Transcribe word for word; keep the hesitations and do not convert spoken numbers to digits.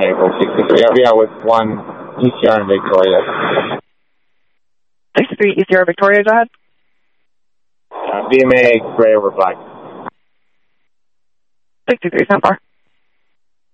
April sixty-three. Yeah, yeah, with one E C R in Victoria. sixty-three E C R Victoria, go ahead. Uh, B M A gray over black. sixty-three, so far.